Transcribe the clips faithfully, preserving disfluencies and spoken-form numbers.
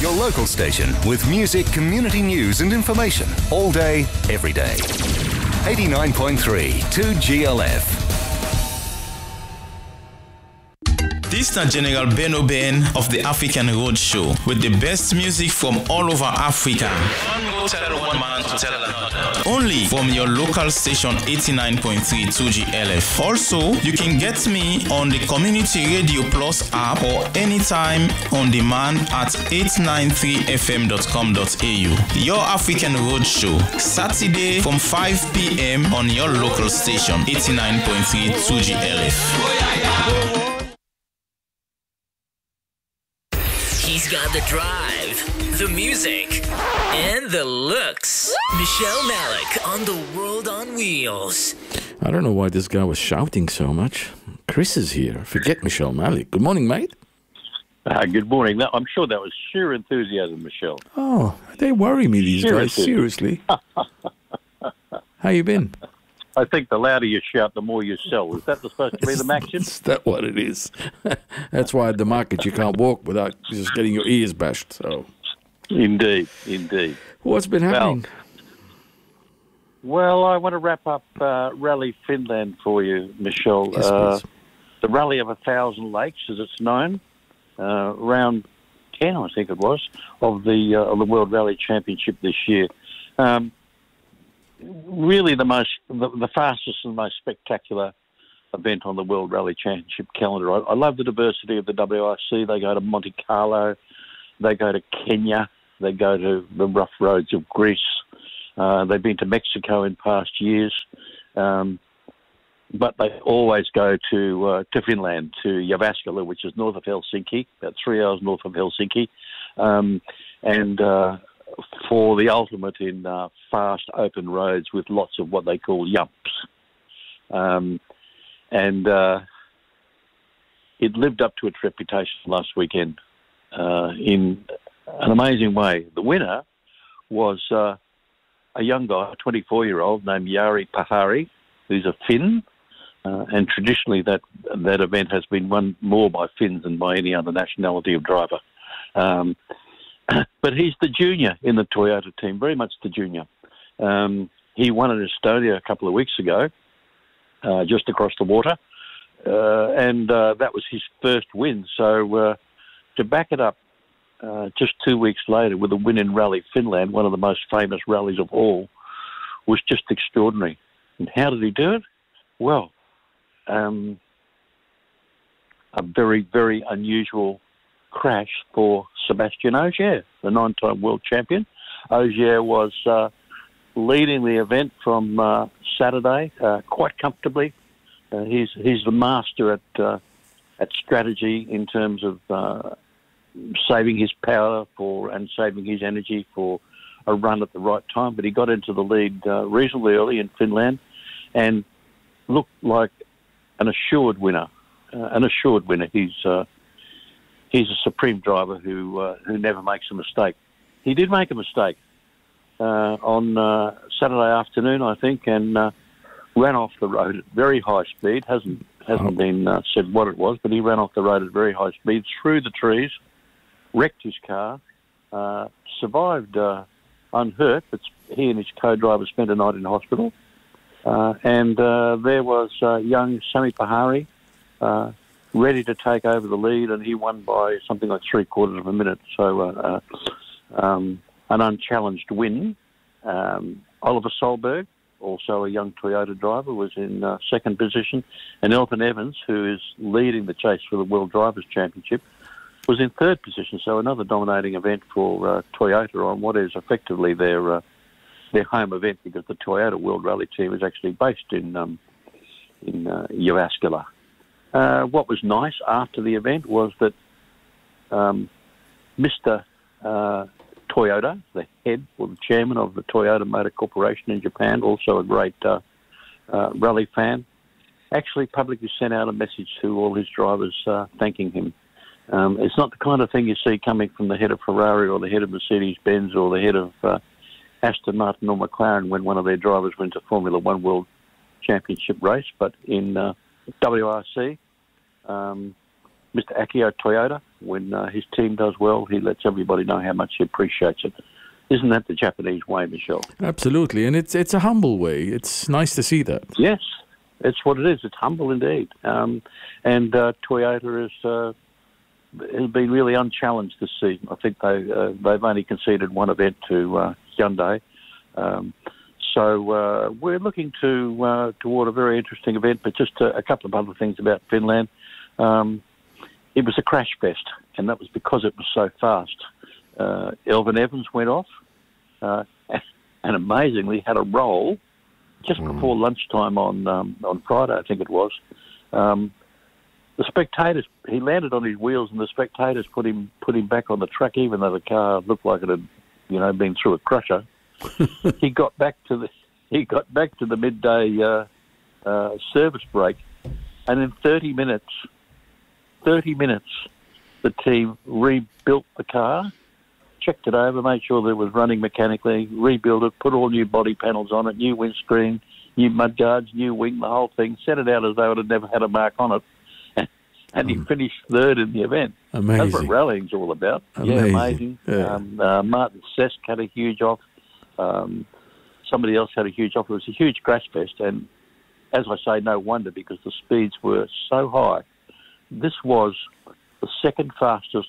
your local station with music, community news and information all day, every day. eighty-nine point three two G L F. This is General Beno Ben of the African Road Show with the best music from all over Africa. Only from your local station eighty-nine point three two G L F. Also, you can get me on the Community Radio Plus app or anytime on demand at eight nine three f m dot com dot a u. Your African Road Show, Saturday from five p m on your local station eighty-nine point three two G L F. He's got the drive, the music, and the looks. Michelle Malik on The World on Wheels. I don't know why this guy was shouting so much. Chris is here. Forget Michelle Malik. Good morning, mate. Uh, good morning. No, I'm sure that was sheer enthusiasm, Michelle. Oh, they worry me, these sheer guys. Seriously. How you been? I think the louder you shout, the more you sell. Is that supposed to be the maxim? Is that what it is? That's why at the market you can't walk without just getting your ears bashed. So, Indeed, indeed. What's been happening? Well, well I want to wrap up uh, Rally Finland for you, Michelle. Yes, uh, please. The Rally of a Thousand Lakes, as it's known, uh, round ten, I think it was, of the uh, of the World Rally Championship this year. Um, Really, the most, the, the fastest and most spectacular event on the World Rally Championship calendar. I, I love the diversity of the W R C. They go to Monte Carlo, they go to Kenya, they go to the rough roads of Greece. Uh, they've been to Mexico in past years, um, but they always go to uh, to Finland, to Jyväskylä, which is north of Helsinki, about three hours north of Helsinki, um, and. Uh, for the ultimate in uh, fast open roads with lots of what they call yumps. Um, and uh, it lived up to its reputation last weekend uh, in an amazing way. The winner was uh, a young guy, a twenty-four-year-old named Jari Pahari, who's a Finn, uh, and traditionally that that event has been won more by Finns than by any other nationality of driver. Um, But he's the junior in the Toyota team, very much the junior. Um, he won in Estonia a couple of weeks ago, uh, just across the water, uh, and uh, that was his first win. So uh, to back it up uh, just two weeks later with a win in Rally Finland, one of the most famous rallies of all, was just extraordinary. And how did he do it? Well, um, a very, very unusual crash for Sebastian Ogier, the nine-time world champion. Ogier was uh, leading the event from uh, Saturday uh, quite comfortably. Uh, he's he's the master at uh, at strategy in terms of uh, saving his power for and saving his energy for a run at the right time. But he got into the lead uh, reasonably early in Finland and looked like an assured winner. Uh, an assured winner. He's uh, He's a supreme driver who uh, who never makes a mistake. He did make a mistake uh, on uh, Saturday afternoon, I think, and uh, ran off the road at very high speed. hasn't hasn't been uh, said what it was, but he ran off the road at very high speed through the trees, wrecked his car, uh, survived uh, unhurt, but he and his co-driver spent a night in hospital. Uh, and uh, there was uh, young Sami Pahari, uh, ready to take over the lead, and he won by something like three quarters of a minute. So uh, uh, um, an unchallenged win. Um, Oliver Solberg, also a young Toyota driver, was in uh, second position. And Elfyn Evans, who is leading the chase for the World Drivers' Championship, was in third position. So another dominating event for uh, Toyota on what is effectively their uh, their home event, because the Toyota World Rally team is actually based in, um, in uh, Jyväskylä. Uh, what was nice after the event was that um, Mister Uh, Toyota, the head or the chairman of the Toyota Motor Corporation in Japan, also a great uh, uh, rally fan, actually publicly sent out a message to all his drivers uh, thanking him. Um, it's not the kind of thing you see coming from the head of Ferrari or the head of Mercedes-Benz or the head of uh, Aston Martin or McLaren when one of their drivers wins a Formula One World Championship race, but in uh, W R C, um, Mister Akio Toyota, when uh, his team does well, he lets everybody know how much he appreciates it. Isn't that the Japanese way, Michelle? Absolutely, and it's it's a humble way. It's nice to see that. Yes, it's what it is. It's humble indeed. Um, and uh, Toyota is, uh, has been really unchallenged this season. I think they, uh, they've only conceded one event to uh, Hyundai. Um, so uh, we're looking to uh, toward a very interesting event, but just a, a couple of other things about Finland. Um, it was a crash fest, and that was because it was so fast. Uh, Elvin Evans went off uh, and amazingly had a roll just mm. before lunchtime on um, on Friday, I think it was. Um, the spectators, he landed on his wheels, and the spectators put him put him back on the track, even though the car looked like it had, you know, been through a crusher. he got back to the he got back to the midday uh, uh, service break, and in thirty minutes, thirty minutes, the team rebuilt the car, checked it over, made sure that it was running mechanically, rebuilt it, put all new body panels on it, new windscreen, new mudguards, new wing, the whole thing, set it out as though it had never had a mark on it. And he finished third in the event. Amazing. That's what rallying's all about. Amazing. Yeah, amazing. Yeah. Um, uh, Martin Sesk had a huge off. Um, somebody else had a huge off. It was a huge crash fest. And as I say, no wonder, because the speeds were so high. This was the second fastest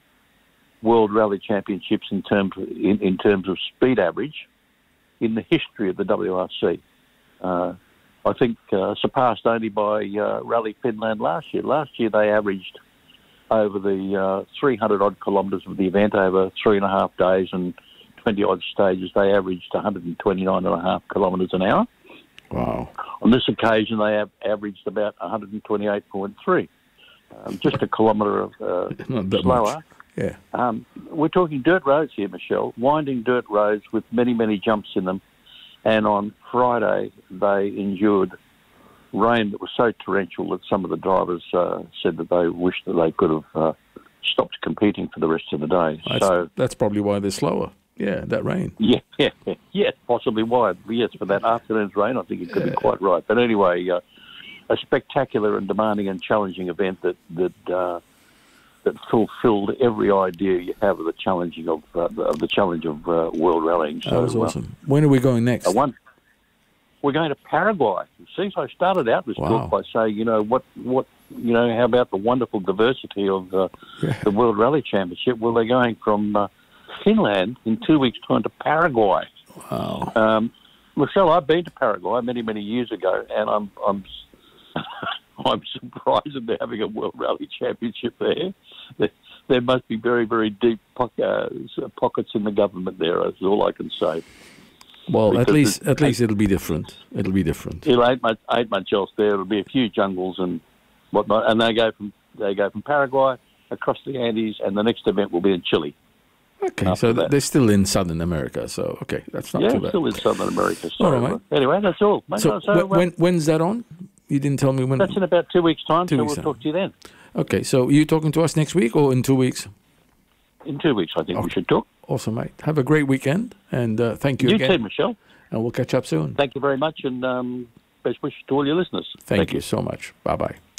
World Rally Championships in terms of, in, in terms of speed average in the history of the W R C. Uh, I think uh, surpassed only by uh, Rally Finland last year. Last year they averaged over the uh, three hundred odd kilometres of the event over three and a half days and twenty odd stages. They averaged one hundred twenty-nine and a half kilometres an hour. Wow! On this occasion, they have averaged about one hundred twenty-eight point three, um, just a kilometre uh, slower. Much. Yeah. Um, we're talking dirt roads here, Michelle. Winding dirt roads with many, many jumps in them. And on Friday, they endured rain that was so torrential that some of the drivers uh, said that they wished that they could have uh, stopped competing for the rest of the day. That's, so that's probably why they're slower. Yeah, that rain. Yeah, yeah, yeah, possibly why. Yes, for that afternoon's rain, I think it could yeah. be quite right. But anyway, uh, a spectacular and demanding and challenging event that that uh, that fulfilled every idea you have of the challenging of uh, of the challenge of uh, world rallying. So, that was awesome. Uh, when are we going next? Uh, one, we're going to Paraguay. See, so I started out this wow. talk by saying, you know, what, what, you know, how about the wonderful diversity of uh, yeah. the World Rally Championship? Well, they're going from uh, Finland in two weeks' time to Paraguay. Wow. Um, Michelle, I've been to Paraguay many, many years ago, and I'm, I'm, I'm surprised that they're having a World Rally Championship there. There, there must be very, very deep po- uh, pockets in the government there. That's all I can say. Well, because at least, at least it'll be different. It'll be different. It ain't much, ain't much else there. It'll be a few jungles and whatnot, and they go from they go from Paraguay across the Andes, and the next event will be in Chile. Okay, so th- they're still in Southern America. So okay, that's not yeah, too bad. still in Southern America. So, all right, mate. Anyway, that's all. Mate. So, so when, when when's that on? You didn't tell me when. That's in about two weeks' time. Two so weeks we'll time. talk to you then. Okay, so are you talking to us next week or in two weeks? In two weeks, I think okay. we should talk. Awesome, mate. Have a great weekend, and uh, thank you, you again. You too, Michelle. And we'll catch up soon. Thank you very much, and um, best wishes to all your listeners. Thank, Thank you you so much. Bye-bye.